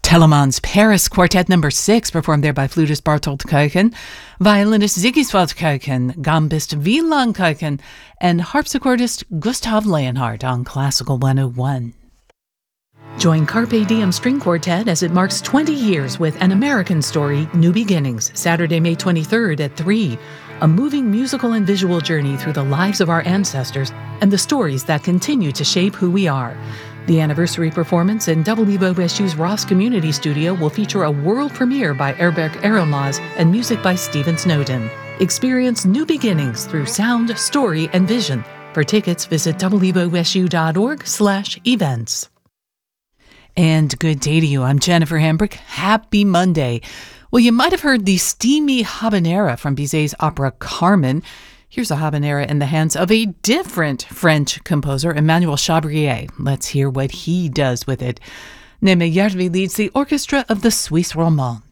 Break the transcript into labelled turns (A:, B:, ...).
A: Telemann's Paris Quartet No. 6, performed there by flutist Bartolt Kuiken, violinist Sigiswald Kuiken, gambist Wieland Kuiken, and harpsichordist Gustav Leonhardt on Classical 101. Join Carpe Diem String Quartet as it marks 20 years with An American Story, New Beginnings, Saturday, May 23rd at 3. A moving musical and visual journey through the lives of our ancestors and the stories that continue to shape who we are. The anniversary performance in WOSU's Ross Community Studio will feature a world premiere by Erberk Erenlaz and music by Stephen Snowden. Experience new beginnings through sound, story, and vision. For tickets, visit wosu.org/events. And good day to you. I'm Jennifer Hambrick. Happy Monday. Well, you might have heard the steamy habanera from Bizet's opera Carmen. Here's a habanera in the hands of a different French composer, Emmanuel Chabrier. Let's hear what he does with it. Neme Järvi leads the orchestra of the Suisse Romande.